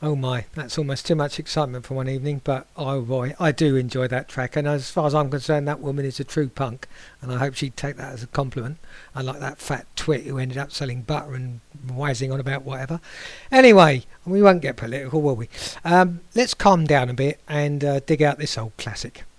Oh my, that's almost too much excitement for one evening, but oh boy, I do enjoy that track. And as far as I'm concerned, that woman is a true punk, and I hope she'd take that as a compliment. Unlike that fat twit who ended up selling butter and whizzing on about whatever. Anyway, we won't get political, will we? Let's calm down a bit and dig out this old classic.